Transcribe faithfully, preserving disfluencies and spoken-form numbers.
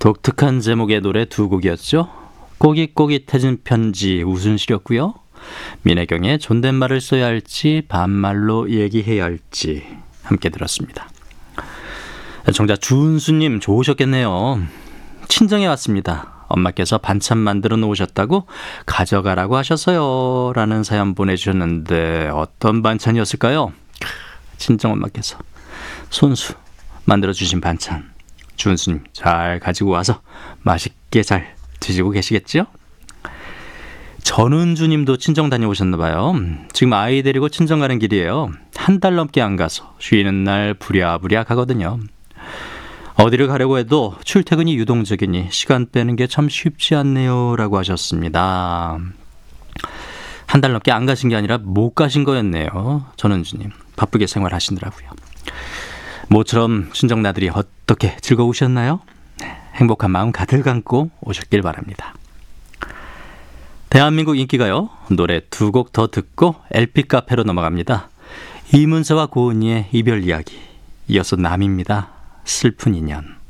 독특한 제목의 노래 두 곡이었죠. 꼬깃꼬깃해진 편지 우순실이었고요. 민혜경의 존댓말을 써야 할지 반말로 얘기해야 할지 함께 들었습니다. 정자 주은수님 좋으셨겠네요. 친정에 왔습니다. 엄마께서 반찬 만들어 놓으셨다고 가져가라고 하셨어요 라는 사연 보내주셨는데 어떤 반찬이었을까요? 친정엄마께서 손수 만들어주신 반찬 주은수님 잘 가지고 와서 맛있게 잘 드시고 계시겠죠? 전은주님도 친정 다녀오셨나봐요. 지금 아이 데리고 친정 가는 길이에요. 한 달 넘게 안 가서 쉬는 날 부랴부랴 가거든요. 어디를 가려고 해도 출퇴근이 유동적이니 시간 빼는 게 참 쉽지 않네요 라고 하셨습니다. 한 달 넘게 안 가신 게 아니라 못 가신 거였네요. 전은주님 바쁘게 생활하시느라고요. 모처럼 친정 나들이 어떻게 즐거우셨나요? 행복한 마음 가득 안고 오셨길 바랍니다. 대한민국 인기가요 노래 두 곡 더 듣고 엘피 카페로 넘어갑니다. 이문세와 고은이의 이별 이야기, 이어서 남입니다. 슬픈 인연.